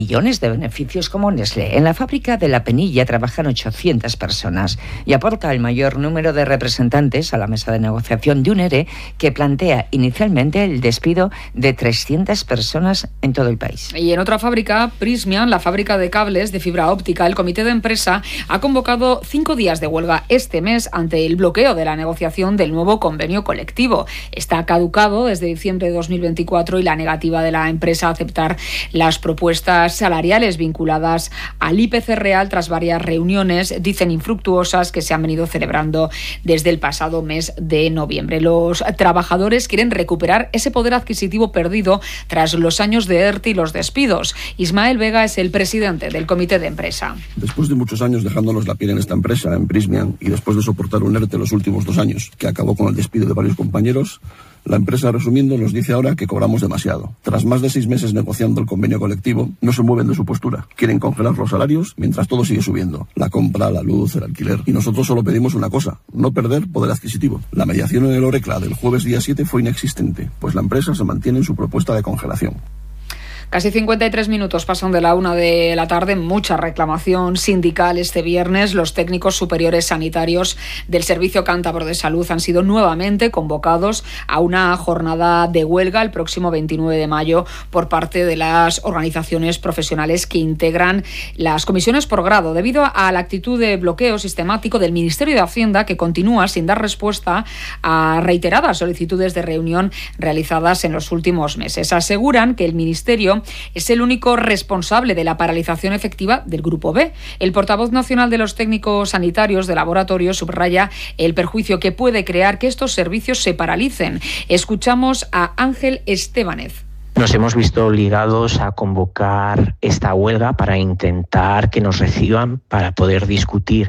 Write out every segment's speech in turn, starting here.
millones de beneficios como Nestlé. En la fábrica de La Penilla trabajan 800 personas y aporta el mayor número de representantes a la mesa de negociación de un ERE que plantea inicialmente el despido de 300 personas en todo el país. Y en otra fábrica, Prysmian, la fábrica de cables de fibra óptica, el comité de empresa ha convocado 5 días de huelga este mes ante el bloqueo de la negociación del nuevo convenio colectivo. Está caducado desde diciembre de 2024 y la negativa de la empresa a aceptar las propuestas salariales vinculadas al IPC real tras varias reuniones, dicen infructuosas, que se han venido celebrando desde el pasado mes de noviembre. Los trabajadores quieren recuperar ese poder adquisitivo perdido tras los años de ERTE y los despidos. Ismael Vega es el presidente del comité de empresa. Después de muchos años dejándonos la piel en esta empresa, en Prysmian, y después de soportar un ERTE los últimos 2 años, que acabó con el despido de varios compañeros, la empresa, resumiendo, nos dice ahora que cobramos demasiado. Tras más de 6 meses negociando el convenio colectivo, no se mueven de su postura. Quieren congelar los salarios mientras todo sigue subiendo. La compra, la luz, el alquiler. Y nosotros solo pedimos una cosa: no perder poder adquisitivo. La mediación en el Orecla del jueves día 7 fue inexistente, pues la empresa se mantiene en su propuesta de congelación. Casi 53 minutos pasan de la 1 de la tarde. Mucha reclamación sindical este viernes. Los técnicos superiores sanitarios del Servicio Cántabro de Salud han sido nuevamente convocados a una jornada de huelga el próximo 29 de mayo por parte de las organizaciones profesionales que integran las comisiones por grado, debido a la actitud de bloqueo sistemático del Ministerio de Hacienda, que continúa sin dar respuesta a reiteradas solicitudes de reunión realizadas en los últimos meses. Aseguran que el Ministerio es el único responsable de la paralización efectiva del Grupo B. El portavoz nacional de los técnicos sanitarios de laboratorio subraya el perjuicio que puede crear que estos servicios se paralicen. Escuchamos a Ángel Estebanez. Nos hemos visto obligados a convocar esta huelga para intentar que nos reciban, para poder discutir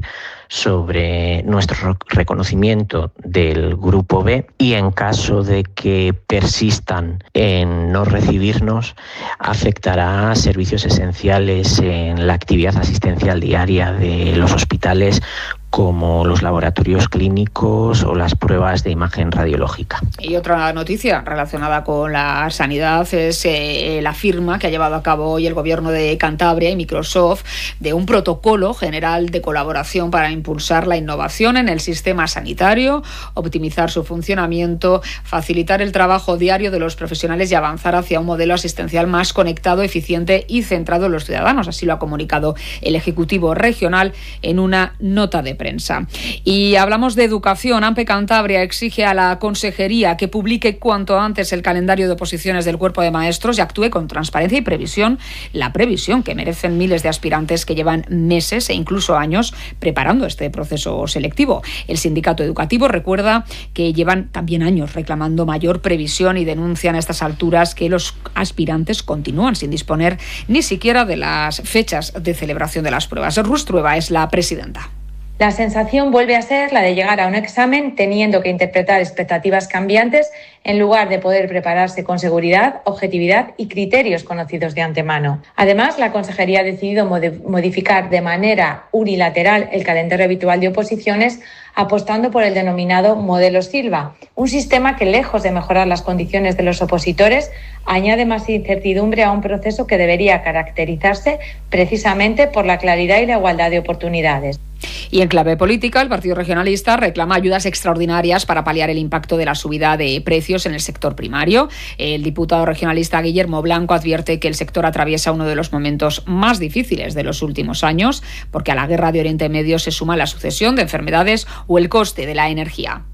sobre nuestro reconocimiento del Grupo B, y en caso de que persistan en no recibirnos, afectará a servicios esenciales en la actividad asistencial diaria de los hospitales, como los laboratorios clínicos o las pruebas de imagen radiológica. Y otra noticia relacionada con la sanidad es la firma que ha llevado a cabo hoy el Gobierno de Cantabria y Microsoft de un protocolo general de colaboración para impulsar la innovación en el sistema sanitario, optimizar su funcionamiento, facilitar el trabajo diario de los profesionales y avanzar hacia un modelo asistencial más conectado, eficiente y centrado en los ciudadanos. Así lo ha comunicado el Ejecutivo Regional en una nota de prensa. Y hablamos de educación. AMPE Cantabria exige a la Consejería que publique cuanto antes el calendario de oposiciones del cuerpo de maestros y actúe con transparencia y previsión, la previsión que merecen miles de aspirantes que llevan meses e incluso años preparando este proceso selectivo. El sindicato educativo recuerda que llevan también años reclamando mayor previsión y denuncian a estas alturas que los aspirantes continúan sin disponer ni siquiera de las fechas de celebración de las pruebas. Rus Trueba es la presidenta. La sensación vuelve a ser la de llegar a un examen teniendo que interpretar expectativas cambiantes en lugar de poder prepararse con seguridad, objetividad y criterios conocidos de antemano. Además, la Consejería ha decidido modificar de manera unilateral el calendario habitual de oposiciones, apostando por el denominado modelo Silva, un sistema que, lejos de mejorar las condiciones de los opositores, añade más incertidumbre a un proceso que debería caracterizarse precisamente por la claridad y la igualdad de oportunidades. Y en clave política, el Partido Regionalista reclama ayudas extraordinarias para paliar el impacto de la subida de precios en el sector primario. El diputado regionalista Guillermo Blanco advierte que el sector atraviesa uno de los momentos más difíciles de los últimos años, porque a la guerra de Oriente Medio se suma la sucesión de enfermedades o el coste de la energía.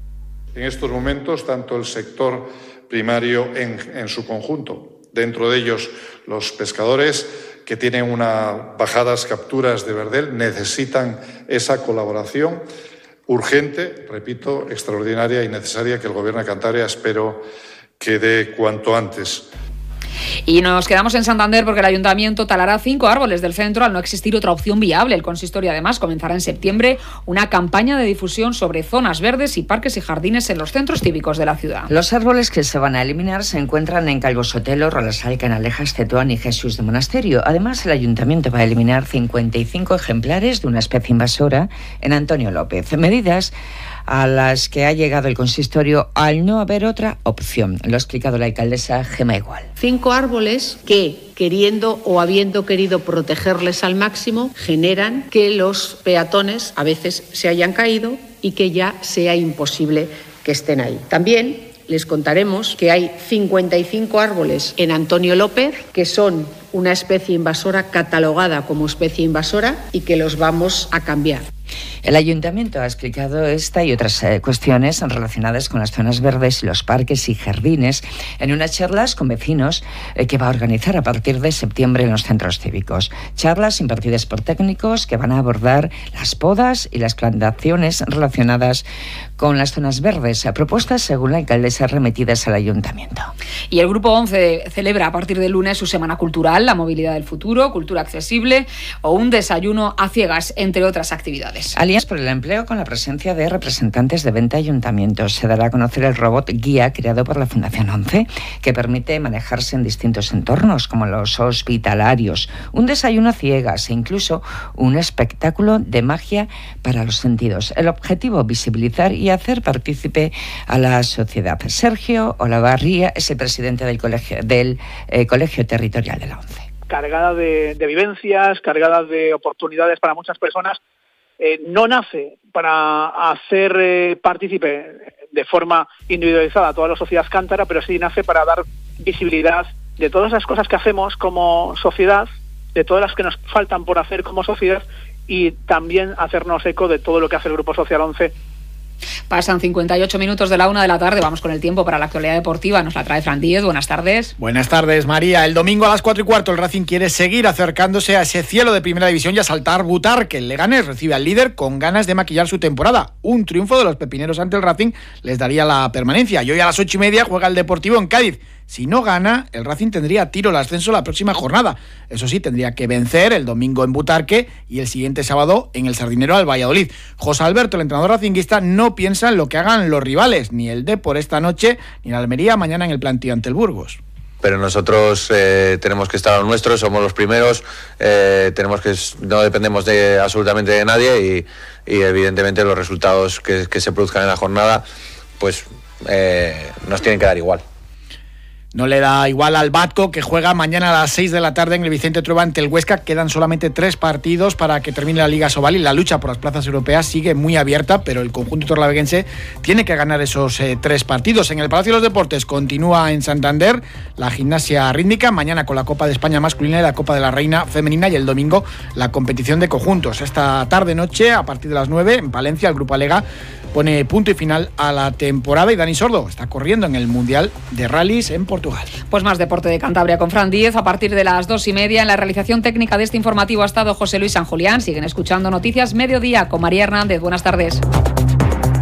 En estos momentos, tanto el sector primario en su conjunto, dentro de ellos los pescadores, que tienen unas bajadas capturas de verdel, necesitan esa colaboración urgente, repito, extraordinaria y necesaria que el Gobierno de Cantabria espero que dé cuanto antes. Y nos quedamos en Santander porque el Ayuntamiento talará 5 árboles del centro al no existir otra opción viable. El consistorio además comenzará en septiembre una campaña de difusión sobre zonas verdes y parques y jardines en los centros cívicos de la ciudad. Los árboles que se van a eliminar se encuentran en Calvo Sotelo, Rolasal, Canalejas, Tetuán y Jesús de Monasterio. Además, el Ayuntamiento va a eliminar 55 ejemplares de una especie invasora en Antonio López. Medidas a las que ha llegado el consistorio al no haber otra opción. Lo ha explicado la alcaldesa Gemma Igual. 5 árboles que, queriendo o habiendo querido protegerles al máximo, generan que los peatones a veces se hayan caído y que ya sea imposible que estén ahí. También les contaremos que hay 55 árboles en Antonio López que son una especie invasora catalogada como especie invasora y que los vamos a cambiar. El Ayuntamiento ha explicado esta y otras cuestiones relacionadas con las zonas verdes y los parques y jardines en unas charlas con vecinos que va a organizar a partir de septiembre en los centros cívicos. Charlas impartidas por técnicos que van a abordar las podas y las plantaciones relacionadas con las zonas verdes, propuestas según la alcaldesa remitidas al Ayuntamiento. Y el Grupo 11 celebra a partir del lunes su Semana Cultural, la movilidad del futuro, cultura accesible o un desayuno a ciegas, entre otras actividades. Alianzas por el Empleo con la presencia de representantes de 20 ayuntamientos. Se dará a conocer el robot guía creado por la Fundación 11, que permite manejarse en distintos entornos, como los hospitalarios, un desayuno a ciegas e incluso un espectáculo de magia para los sentidos. El objetivo, visibilizar y hacer partícipe a la sociedad. Sergio Olavarría es el presidente del Colegio Territorial de la 11. Cargada de vivencias, cargada de oportunidades para muchas personas. No nace para hacer partícipe de forma individualizada a toda la sociedad cántabra, pero sí nace para dar visibilidad de todas las cosas que hacemos como sociedad, de todas las que nos faltan por hacer como sociedad y también hacernos eco de todo lo que hace el Grupo Social 11. Pasan 58 minutos de la 1 de la tarde. Vamos con el tiempo para la actualidad deportiva. Nos la trae Fran Díez. Buenas tardes. Buenas tardes, María. El domingo a las 4:15 el Racing quiere seguir acercándose a ese cielo de primera división y asaltar Butarque. El Leganés recibe al líder con ganas de maquillar su temporada. Un triunfo de los pepineros ante el Racing les daría la permanencia. Y hoy a las 8:30 juega el Deportivo en Cádiz. Si no gana, el Racing tendría tiro al ascenso la próxima jornada. Eso sí, tendría que vencer el domingo en Butarque y el siguiente sábado en el Sardinero al Valladolid. José Alberto, el entrenador racinguista, no piensa en lo que hagan los rivales, ni el Depor esta noche, ni el Almería mañana en el plantío ante el Burgos. Pero nosotros tenemos que estar a lo nuestro, somos los primeros, no dependemos de absolutamente de nadie y evidentemente los resultados que se produzcan en la jornada pues nos tienen que dar igual. No le da igual al Batco, que juega mañana a las 6 de la tarde en el Vicente Trueba ante el Huesca. Quedan solamente 3 partidos para que termine la Liga Sobal y la lucha por las plazas europeas sigue muy abierta, pero el conjunto torlaveguense tiene que ganar esos 3 partidos. En el Palacio de los Deportes continúa en Santander la gimnasia rítmica, mañana con la Copa de España masculina y la Copa de la Reina femenina, y el domingo la competición de conjuntos. Esta tarde-noche, a partir de las 9, en Palencia, el Grupo Alega pone punto y final a la temporada y Dani Sordo está corriendo en el Mundial de Rallys en Portugal. Pues más deporte de Cantabria con Fran Díez a partir de las 2:30. En la realización técnica de este informativo ha estado José Luis San Julián. Siguen escuchando Noticias Mediodía con María Hernández. Buenas tardes.